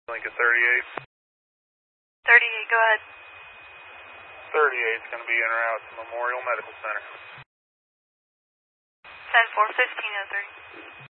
Lincoln 38. 38, go ahead. 38 is going to be en route to Memorial Medical Center. 10-4, 1503.